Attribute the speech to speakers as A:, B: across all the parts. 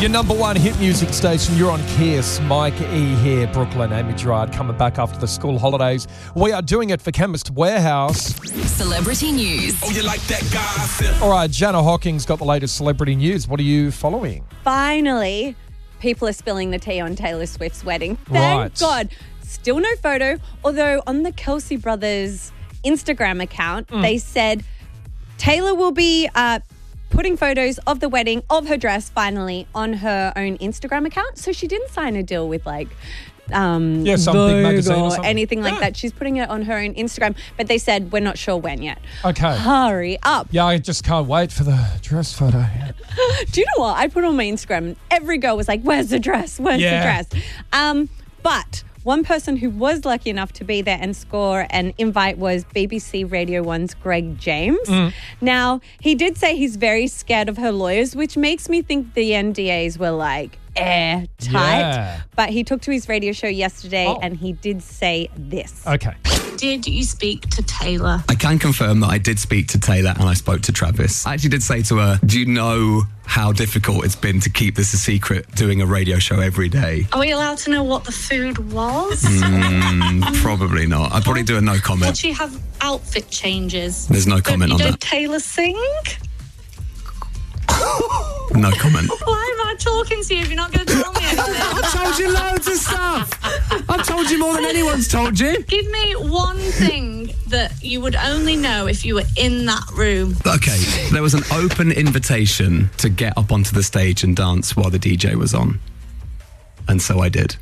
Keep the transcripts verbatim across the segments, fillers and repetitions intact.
A: Your number one hit music station. You're on Kiss. Mike E here, Brooklyn. Amy Gerard coming back after the school holidays. We are doing it for Chemist Warehouse.
B: Celebrity news.
C: Oh, you like that gossip?
A: All right, Jana Hocking's got the latest celebrity news. What are you following?
D: Finally, people are spilling the tea on Taylor Swift's wedding. Thank
A: Right.
D: God. Still no photo, although on the Kelsey Brothers Instagram account,
A: Mm.
D: they said Taylor will be uh, putting photos of the wedding, of her dress, finally, on her own Instagram account. So she didn't sign a deal with, like, um,
A: Yeah, some big
D: Vogue
A: magazine or
D: or
A: something.
D: anything like
A: Yeah.
D: that. She's putting it on her own Instagram, but they said, we're not sure when yet.
A: Okay.
D: Hurry up.
A: Yeah, I just can't wait for the dress photo.
D: Do you know what? I put on my Instagram and every girl was like, where's the dress? Where's
A: Yeah.
D: the dress? Um, but one person who was lucky enough to be there and score an invite was B B C Radio one's Greg James.
A: Mm.
D: Now, he did say he's very scared of her lawyers, which makes me think the N D As were like airtight.
A: Yeah.
D: But he talked to his radio show yesterday
A: Oh.
D: and he did say this.
A: Okay.
E: Did you speak to Taylor?
F: I can confirm that I did speak to Taylor and I spoke to Travis. I actually did say to her, do you know how difficult it's been to keep this a secret doing a radio show every day?
E: Are we allowed to know what the food was?
F: Mm, probably not. I'd probably do a no
E: Did
F: comment.
E: she have outfit changes?
F: There's no comment on
E: Did
F: that.
E: Taylor sing?
F: No comment.
E: Why am I talking to you if you're not going to tell me anything?
F: I've told you loads of stuff. I've told you more than anyone's told you.
E: Give me one thing that you would only know if you were in that room.
F: Okay, there was an open invitation to get up onto the stage and dance while the D J was on. And so I did.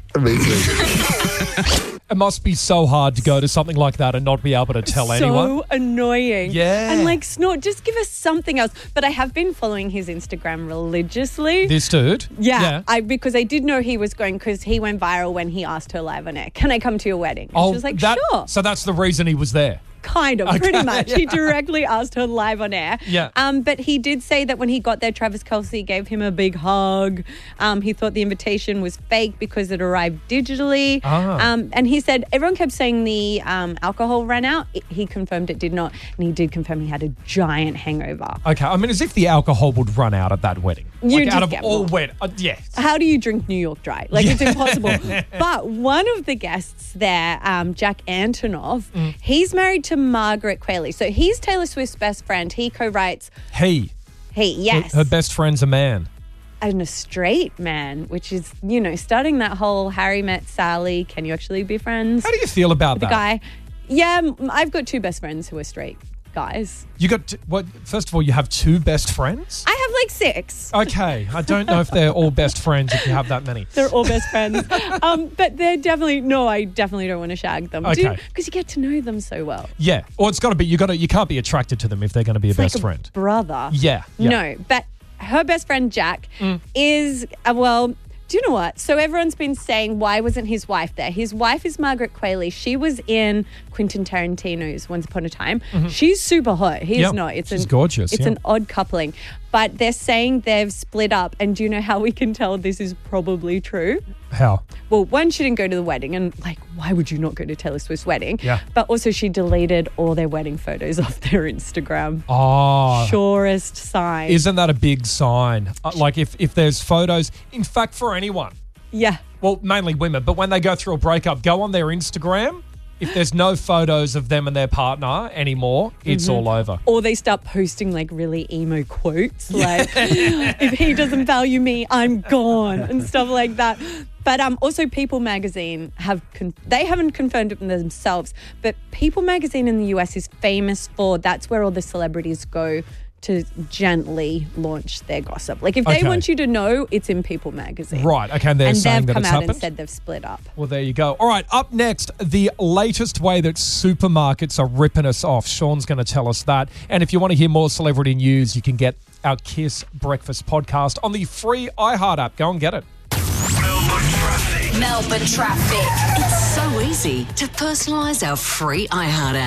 A: It must be so hard to go to something like that and not be able to tell
D: so
A: anyone.
D: annoying.
A: Yeah.
D: And like, Snort, just give us something else. But I have been following his Instagram religiously.
A: This dude?
D: Yeah, I because I did know he was going because he went viral when he asked her live on air, can I come to your wedding? And she was like,
A: that,
D: sure.
A: So that's the reason he was there.
D: Kind of,
A: Okay,
D: pretty much. He
A: yeah.
D: directly asked her live on air.
A: Yeah.
D: Um, but he did say that when he got there, Travis Kelce gave him a big hug. Um, he thought the invitation was fake because it arrived digitally.
A: Ah.
D: Um, and he said everyone kept saying the um, alcohol ran out. It, he confirmed it did not, and he did confirm he had a giant hangover.
A: Okay, I mean, as if the alcohol would run out at that wedding.
D: You
A: like,
D: just
A: out of
D: get
A: all
D: more.
A: wed- uh, yeah.
D: How do you drink New York dry? Like, it's impossible. But one of the guests there, um, Jack Antonoff,
A: Mm.
D: he's married to Margaret Qualley. So he's Taylor Swift's best friend. He co-writes,
A: He.
D: hey, yes,
A: Her, her best friend's a man.
D: and a straight man, which is, you know, starting that whole Harry met Sally, can you actually be friends?
A: How do you feel about
D: The
A: that?
D: guy. Yeah, m- I've got two best friends who are straight guys.
A: You got, t- what? First of all, you have two best friends?
D: I have like six.
A: Okay, I don't know if they're all best friends if you have that many.
D: They're all best friends. um, but they're definitely, no, I definitely don't want to shag them.
A: Okay.
D: Because you get to know them so well.
A: Yeah, or it's got to be, you got to, you can't be attracted to them if they're going to be a
D: It's
A: best
D: like a
A: friend.
D: brother.
A: Yeah, yeah.
D: No, but her best friend Jack
A: Mm.
D: is, uh, well, do you know what? So everyone's been saying, why wasn't his wife there? His wife is Margaret Qualley. She was in Quentin Tarantino's Once Upon a Time. She's super hot. He's
A: Yep.
D: not. It's
A: She's
D: an,
A: gorgeous,
D: It's
A: yeah.
D: an odd coupling. But they're saying they've split up. And do you know how we can tell this is probably true?
A: How?
D: Well, one, she didn't go to the wedding. And like, why would you not go to Taylor Swift's wedding?
A: Yeah.
D: But also she deleted all their wedding photos off their Instagram.
A: Oh,
D: Surest sign.
A: isn't that a big sign? Uh, like if, if there's photos, in fact, for anyone,
D: yeah.
A: well, mainly women, but when they go through a breakup, go on their Instagram. If there's no photos of them and their partner anymore, it's all over.
D: Or they start posting like really emo quotes like, if he doesn't value me, I'm gone and stuff like that. But um, also People Magazine have, con- they haven't confirmed it themselves, but People Magazine in the U S is famous for, that's where all the celebrities go to gently launch their gossip. Like if they
A: Okay.
D: want you to know, it's in People Magazine.
A: Right, okay, and they're
D: And
A: saying
D: they've
A: that
D: come
A: it's
D: out
A: happened?
D: and said they've split up.
A: Well, there you go. All right, up next, the latest way that supermarkets are ripping us off. Sean's going to tell us that. And if you want to hear more celebrity news, you can get our Kiss Breakfast podcast on the free iHeart app. Go and get it.
C: Melbourne traffic.
B: Melbourne traffic. It's so easy to personalise our free iHeart app.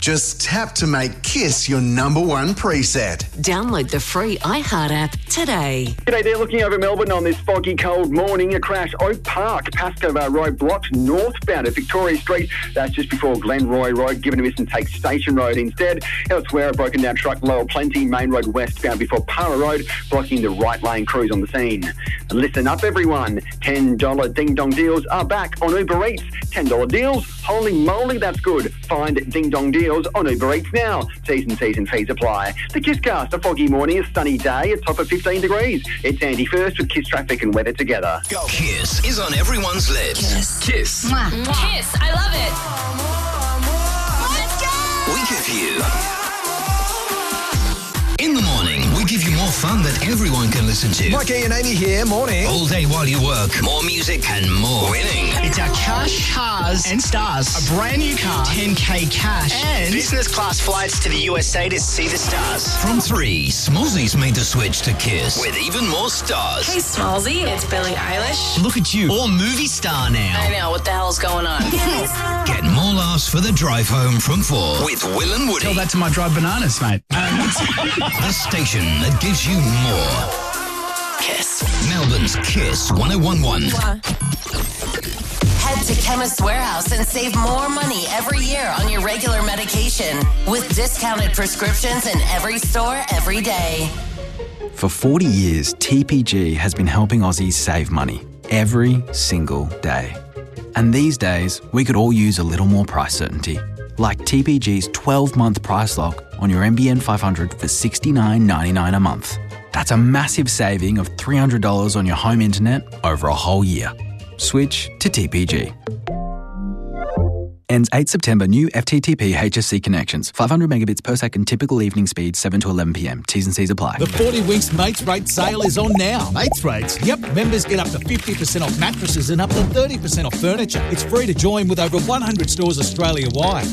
B: Just tap to make Kiss your number one preset.
G: Download the free iHeart app today.
H: G'day there, looking over Melbourne on this foggy, cold morning. A crash, Oak Park, Pascoe Road blocked northbound at Victoria Street. That's just before Glenroy Road. Given a miss and take Station Road instead. Elsewhere, a broken down truck, Lower Plenty, Main Road westbound before Para Road, blocking the right lane crews on the scene. Listen up, everyone. ten dollars Ding Dong deals are back on Uber Eats. ten dollars deals? Holy moly, that's good. Find Ding Dong deals on Uber Eats now. T's and C's and fees apply. The Kisscast, a foggy morning, a sunny day, a top of fifteen degrees. It's Andy First with Kiss traffic and weather together.
C: Go. Kiss is on everyone's lips.
G: Kiss.
C: Kiss.
I: Mwah. Kiss, I love it.
C: Let's go. We give you... In the morning, we give you more fun that everyone can listen to.
J: Mikey and Amy here, morning.
C: All day while you work. More music and more winning.
K: It's our cash, cars and stars. A brand new car, ten K cash, and business class flights to the U S A to see the stars.
C: From three, Smallzy's made the switch to Kiss with even more stars.
I: Hey, Smallzy, it's Billie Eilish.
K: Look at you, all movie star now.
I: I know, what the hell's going on?
C: Get more laughs for the drive home from four with Will and Woody.
K: Tell that to my dried bananas, mate. Um,
C: The station that gives you more.
I: Kiss.
C: Melbourne's Kiss one oh one point one.
G: Head to Chemist Warehouse and save more money every year on your regular medication with discounted prescriptions in every store every day.
L: For forty years, T P G has been helping Aussies save money every single day. And these days, we could all use a little more price certainty. Like T P G's twelve-month price lock on your M B N five hundred for sixty-nine ninety-nine a month. That's a massive saving of three hundred dollars on your home internet over a whole year. Switch to T P G. Ends eighth September. New F T T P H S C connections. five hundred megabits per second typical evening speed, seven to eleven p m. T's and C's apply.
M: The forty Winks Mates Rate sale is on now. Mates Rates? Yep. Members get up to fifty percent off mattresses and up to thirty percent off furniture. It's free to join with over one hundred stores Australia-wide.